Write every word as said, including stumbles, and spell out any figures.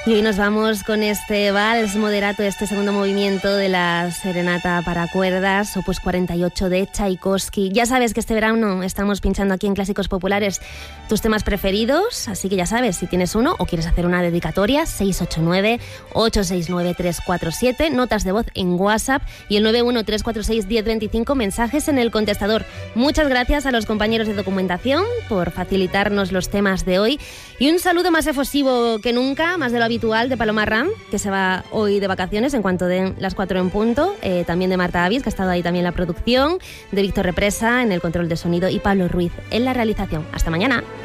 Y hoy nos vamos con este vals moderato, este segundo movimiento de la Serenata para cuerdas, opus cuarenta y ocho de Tchaikovsky. Ya sabes que este verano estamos pinchando aquí en Clásicos Populares tus temas preferidos, así que ya sabes, si tienes uno o quieres hacer una dedicatoria, seis ocho nueve, ocho seis nueve, tres cuatro siete, notas de voz en WhatsApp y el nueve uno tres cuatro seis, uno cero dos cinco, mensajes en el contestador. Muchas gracias a los compañeros de documentación por facilitarnos los temas de hoy y un saludo más efusivo que nunca, más de lo habitual, de Paloma Ram, que se va hoy de vacaciones en cuanto den las cuatro en punto, eh, también de Marta Avis, que ha estado ahí también en la producción, de Víctor Represa en el control de sonido y Pablo Ruiz en la realización. Hasta mañana.